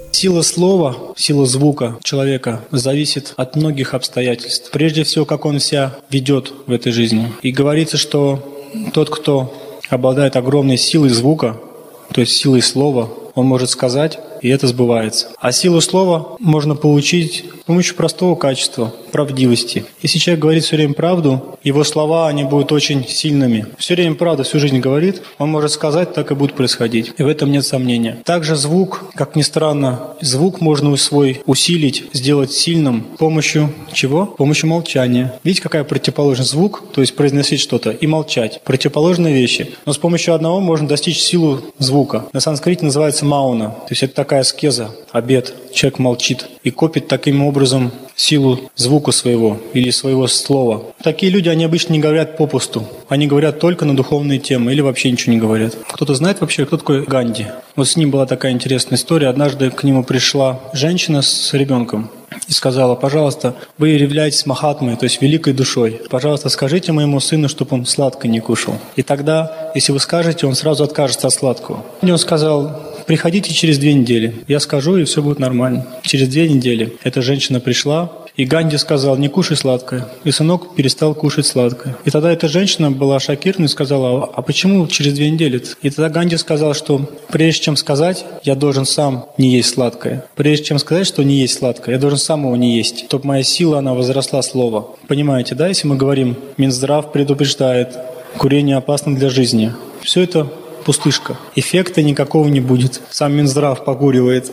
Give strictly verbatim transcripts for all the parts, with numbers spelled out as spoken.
Сила слова, сила звука человека зависит от многих обстоятельств. Прежде всего, как он себя ведет в этой жизни. И говорится, что тот, кто обладает огромной силой звука, то есть силой слова, он может сказать, и это сбывается. А силу слова можно получить с помощью простого качества – правдивости. Если человек говорит все время правду, его слова, они будут очень сильными. Все время правду всю жизнь говорит, он может сказать, так и будет происходить. И в этом нет сомнения. Также звук, как ни странно, звук можно свой усилить, сделать сильным с помощью чего? С помощью молчания. Видите, какая противоположность звук, то есть произносить что-то и молчать. Противоположные вещи. Но с помощью одного можно достичь силу звука. На санскрите называется мауна. То есть это такая аскеза, обет. Человек молчит и копит таким образом силу звука своего или своего слова. Такие люди, они обычно не говорят попусту. Они говорят только на духовные темы или вообще ничего не говорят. Кто-то знает вообще, кто такой Ганди? Вот с ним была такая интересная история. Однажды к нему пришла женщина с ребенком и сказала: пожалуйста, вы являетесь Махатмой, то есть великой душой. Пожалуйста, скажите моему сыну, чтобы он сладкое не кушал. И тогда, если вы скажете, он сразу откажется от сладкого. И он сказал: приходите через две недели. Я скажу, и все будет нормально. Через две недели эта женщина пришла, и Ганди сказал: не кушай сладкое. И сынок перестал кушать сладкое. И тогда эта женщина была шокирована и сказала: а почему через две недели-то? И тогда Ганди сказал, что прежде чем сказать, я должен сам не есть сладкое. Прежде чем сказать, что не есть сладкое, я должен сам его не есть, чтобы моя сила, она возросла слова. Понимаете, да? Если мы говорим, Минздрав предупреждает, курение опасно для жизни. Все это пустышка. Эффекта никакого не будет. Сам Минздрав покуривает,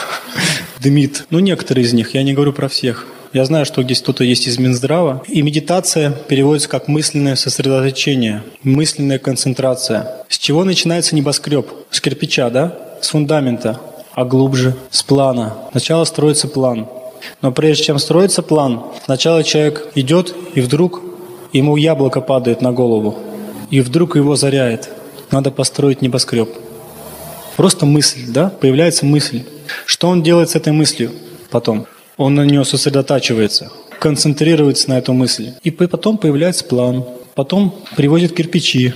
дымит. Ну, некоторые из них, я не говорю про всех. Я знаю, что здесь кто-то есть из Минздрава. И медитация переводится как мысленное сосредоточение, мысленная концентрация. С чего начинается небоскреб? С кирпича, да? С фундамента. А глубже? С плана. Сначала строится план. Но прежде чем строится план, сначала человек идет, и вдруг ему яблоко падает на голову. И вдруг его озаряет. Надо построить небоскреб. Просто мысль, да? Появляется мысль. Что он делает с этой мыслью потом? Он на нее сосредотачивается, концентрируется на эту мысль. И потом появляется план. Потом привозит кирпичи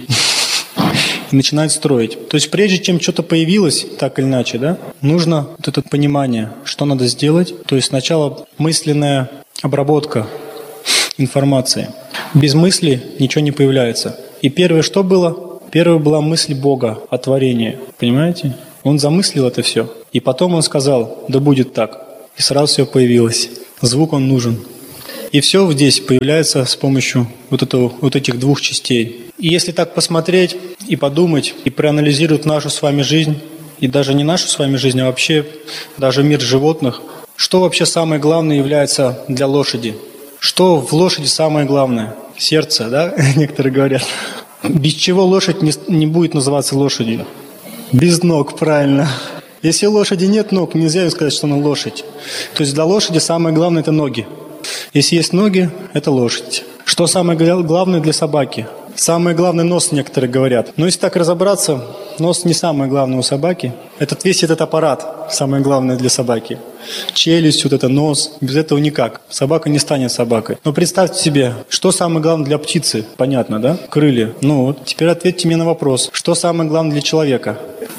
и начинает строить. То есть прежде чем что-то появилось, так или иначе, да, нужно вот это понимание, что надо сделать. То есть сначала мысленная обработка информации. Без мысли ничего не появляется. И первое что было? Первое была мысль Бога о творении. Понимаете? Он замыслил это все. И потом он сказал: да будет так. И сразу все появилось. Звук он нужен. И все здесь появляется с помощью вот, этого, вот этих двух частей. И если так посмотреть и подумать, и проанализировать нашу с вами жизнь, и даже не нашу с вами жизнь, а вообще даже мир животных, что вообще самое главное является для лошади? Что в лошади самое главное? Сердце, да? Некоторые говорят. Без чего лошадь не, не будет называться лошадью? Без ног, правильно. Если у лошади нет ног, нельзя сказать, что она лошадь. То есть для лошади самое главное – это ноги. Если есть ноги – это лошадь. Что самое главное для собаки? Самое главное – нос, некоторые говорят. Но если так разобраться, нос не самое главное у собаки. Этот весь этот аппарат – самое главное для собаки. Челюсть, вот это нос – без этого никак. Собака не станет собакой. Но представьте себе, что самое главное для птицы? Понятно, да? Крылья. Ну вот, теперь ответьте мне на вопрос. Что самое главное для человека?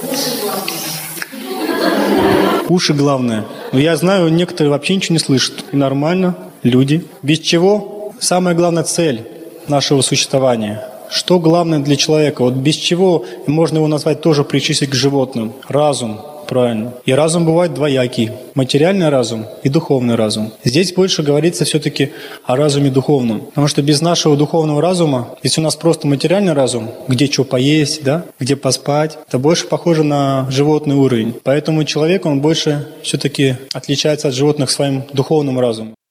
Уши главное. Но я знаю, некоторые вообще ничего не слышат. И нормально. Люди. Без чего? Самая главная цель нашего существования. Что главное для человека? Вот без чего можно его назвать тоже причислить к животным? Разум. Правильно. И разум бывает двоякий. Материальный разум и духовный разум. Здесь больше говорится все-таки о разуме духовном. Потому что без нашего духовного разума, если у нас просто материальный разум, где что поесть, да, где поспать, это больше похоже на животный уровень. Поэтому человек, он больше все-таки отличается от животных своим духовным разумом.